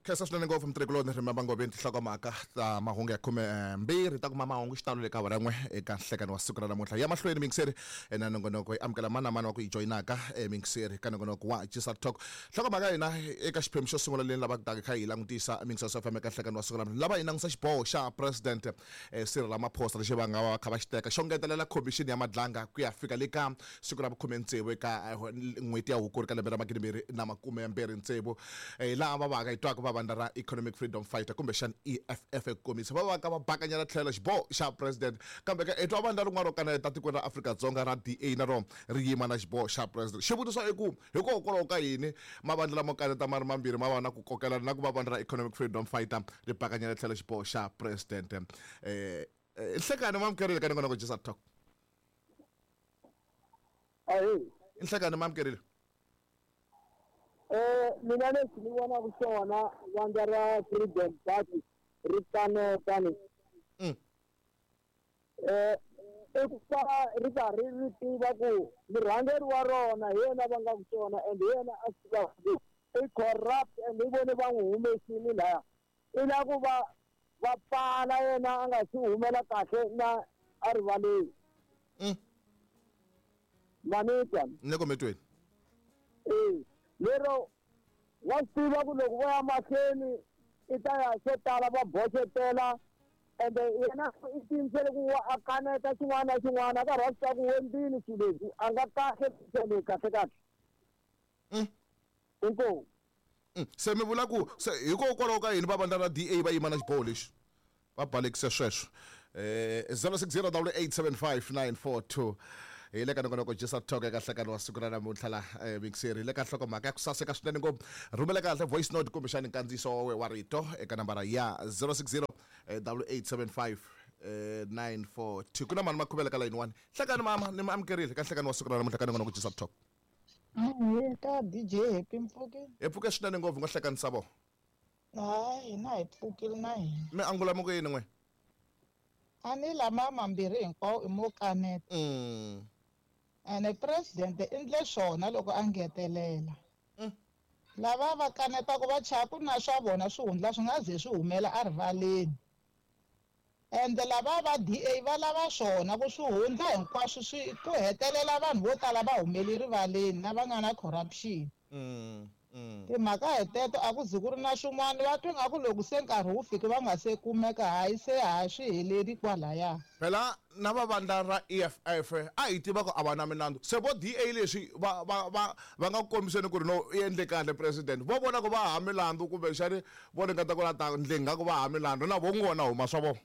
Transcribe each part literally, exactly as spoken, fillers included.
Khesa swinene ngopfu mtirhikuloni rimamba ngobeni tinhlokomhaka ta mahungu ya khume mbirhi ta kuma mahungu xitalo le ka varan'we eka nhlekani wa siku ra namuntlha ya mahlweni mingiseri na nongonoko yi amukela mani na mani wa ku yi joyinaka mingiseri ka nongonoko wa Jisa Talk. Nhlokomhaka ya hina eka xiphemu xo sungula leyi lavaka taka kha hi langutisa mingiseri S F M eka nhlekani wa siku ra namuntlha lava hi langutisa xiboho xa president Cyril Ramaphosa lexi va nga va kha va xi teka xo ngetelela khomixini ya madlanga ku ya fika le ka siku ra vukhume ntsevu eka n'hweti ya Hukuri ka lembe ra magidimbirhi na makume mbirhi ntsevu laha va va ka hi twaka va vandla ra Economic Freedom Fighter kumbe xan E F F komisa va va ka va bakanyela tlhelo xiboho xa president kambe ka etwa vandla rin'wana ro kaneta tikweni ra Afrika-Dzonga ra D A na rona ri yima na xiboho xa president. Xivutiso i ku hikokwalaho ka yini mavandla lamo kaneta ma ri mambirhi ma va na ku kokelana na ku va vandla ra Economic Freedom Fighter ri bakanyela tlhelo xiboho xa president. eh nhlekani mamukerile ka nongonoko Jisa Talk. Ayi nhlekani mamukerile. eh mina leswi ni vona ku swona vandla ra Freedom Party ri kaneta ni Mm. eh i ku fa ri karhi ri tiva ku murhangeri wa rona hi yena va nga ku swona and hi yena a swi tiva ku i corrupt and hi vone va n'wi humesini laya i la ku va va pfala yena a nga swi humela kahle na a rivaleni Mm. manita Ne kometweni. eh lero wa swi tiva ku loko va ya mahlweni i ta ya swo tala va boxetela ende yena i tiyimisele ku a kaneta xin'wana na xin'wana a karhi wa swi tiva ku wendlini swilo leswi a nga kahle sele kahle kahle Mm. inkomu Mm. Se mi vula ku se hikokwalaho ka yini va vandla ra D A va yima na xiboho lexi va balekise sweswo. eh zero six zero eight eight seven five nine four two hi le ka nongonoko Jisa Talk eka nhlekani wa siku ra namuntlha la mingiseri hi le ka nhlokomhaka ya ku saseka swinene ngopfu. Rhumela kahle voice note kumbe xani nkandziyiso wa we wa rito eka nambara ya zero six zero eight eight seven five nine four two. Ku na mani ma khuvela ka line one. Nhlekani mama ni ma amukerile ka nhlekani wa siku ra namuntlha ka nongonoko Jisa Talk. Hayi ka D J Happy Mfuke. hi pfuke swinene ngopfu ngo hlekanisa vo Hayi na hi pfukile na hina. mi angula mo ku yini n'we. A ni lama mambirhi hinkwawo i mo kaneta. Mm. Ene president i endle swona loko a ngetelela. Mm. Lava va kanetaka va chaya ku na swa vona swihundla swi nga ze swi humela a rivaleni. Ende lava va D A va lava swona ku swihundla hinkwaswo swi ku hetelela vanhu vo tala va humeli rivaleni na va nga na corruption. Mm. Mm. Timhaka heteto a ku zi ku ri na swin'wana va twi nga ku loko se nkarhi wu fiki va nga se kumeka hayi se ha swi heleri kwalaya. phela na va vandla ra E F F a hi tiva ku a va na minandzu se vo D A leswi va va va va nga kombiseni ku ri no i endle kahle president vo vona ku va ha milandzu kumbe xani vo ringeta ku lata ndleng nga ku va ha milandzu na vo n'wona huma swa vo.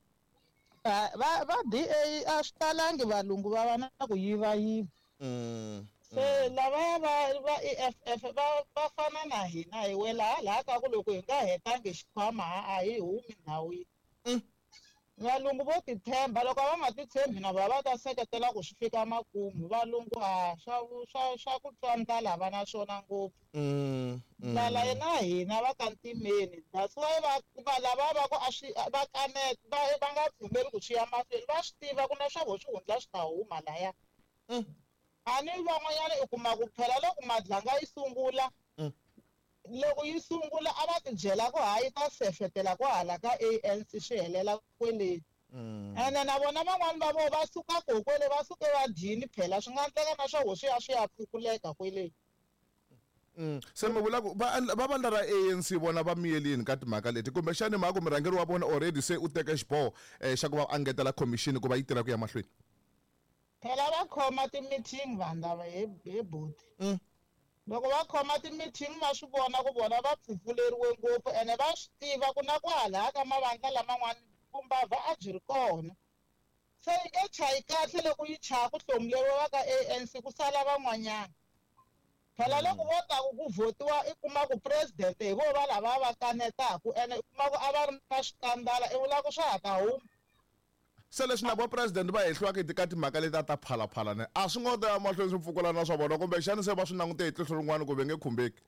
Va va va D A a swi talangi valungu va va na ku yiva yiva. Mm. Se lava va va E F F va va fana na hina hi wela hala ka ku loko hi nga hetangi xikhwama a hi humi ndhawini. Mm. Valungu vo titshemba loko va nga titshembi na va va ta seketela ku swi fika makumu valungu a swa swa swa ku twa ndlala va na swona ngopfu. Mm. Ndlala yena hina va kantimeni that's why va va lava va ku a swi va kaneta va va nga pfumeli ku swi ya mahlweni va swi tiva ku na swa vo swihundla swi ta huma laya. Mm. A ni van'wanyana i kuma ku phela loko madlanga yi sungula Mm. loko yi sungula a va ti byela ku hayi ta sefetela ku hala ka A N C swi helela kweleni. Mm. Ene na vona van'wani va vo va suka ko kwele va suke va dyini phela swi nga endleka na swa swi ya swi ya pfukuleka kweleni. Mm. Se mi vula ku va va vandla ra A N C vona va miyelini ka timhaka leti kumbe xani mhaka ku murhangeri wa vona already se u teka xiboho xa ku va a ngetela commission ku va yi tirha ku ya mahlweni. Phela va khoma ti-meeting vanhu lava hi hi boti. Mm. Loko va khoma ti-meeting va swi vona ku vona va pfupfuleriwe ngopfu ene va swi tiva ku na kwala ka mavandla laman'wana vumbabva a byi ri kona. Se yi nge chayi kahle loko yi chaya ku hlomuleriwa ka A N C ku sala van'wanyana. Phela loko vo ta ku votiwa i kuma ku president hi vo va lava va kanetaku ene i kuma ku a va ri na swikandala i vula ku swa ha ta huma. Se leswi na vo president va hehliwaka ka timhaka leti a ta phalaphala ne a swi ngo ta mahlweni swi pfukula na swa vona kumbe xani se va swi langute hi tihlo rin'wana kumbe nge khumbeki.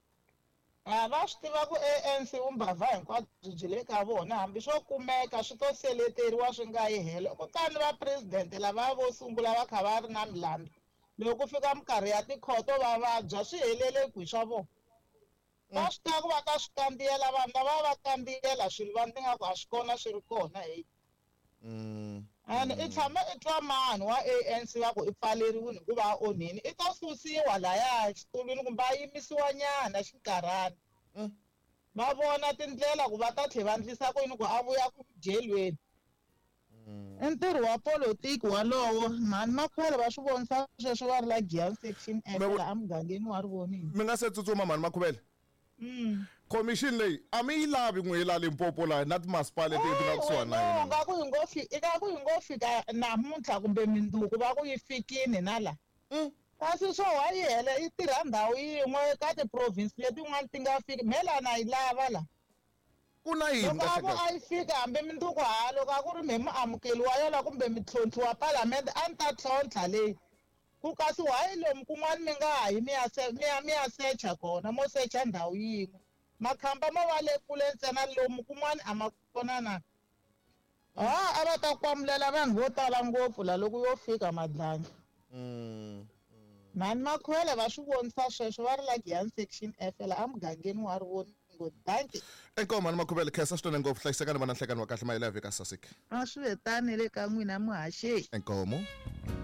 A va swi tiva ku A N C vumbabva hinkwabyo byi le ka vona hambi swo kumeka swi to seleteriwa swi nga yi helo kutani va president lava vo sungula va kha va ri na milandzu loko ku fika minkarhi ya tikhoto va vabya swi helele kwi swa vona. va swi tiva ku va ta swi kambiyela vanhu lava va kambiyela swilo va ndzi nga ku a swi kona swi ri kona hi Mm. and i tshama i twa mani wa A N C va ku i pfaleriwile hikuva a onhini i ta susiwa lahaya exitulwini kumbe a yimisiwa nyana xinkarhana Mm. va vona tindlela ku va ta tlhela va endlisa ku yini ku a vuya ku jelweni Mm. i ntirho wa politiki walowo mhani makhwele va swi vonisa sweswo va ri la Giyani section F Me- laha emugangeni wa rivonini mi nga se tsutsuma mani Makhuvele mm. commission leyi a mi yi lavi n'we la Limpopo la na timasipala leti ti nga kusuhani na no yina nga ku hi ngo fi eka ku hi ngo fika namuntlha kumbe mindzuku va ku yi fikini na la Mm. kasi swo wa yi hele yi tirha ndhawu yin'we ka ti-province letin'wana ti nga fiki mhela na yi lava la ku na yini loko a vo kahlekahle a yi fika hambi mindzuku ha loko a ku ri mi muamukeli wa yona kumbe mitlhontlhi wa palamende a ni ta tlhontlha leyi ku kasi why lomu kun'wana mi nga ha yi mi ya se mi ya mi ya secha kona mo secha ndhawu yin'we makhamba ma va le kule ntsena lomu kun'wana a ma kona na ha a va ta kwamulela vanhu vo tala ngopfu la loko yo fika madlanja Mm. mhani makhwele va swi vonisa sweswo va ri la Giyani section F la emugangeni wa rivoni ngodanki enkomo mani Makhuvele khensa swinene ngopfu hlayisekani va na nhlekani wa kahle mayele ya vhika saseki a swi vetani le ka n'wina muhaxeni enkomo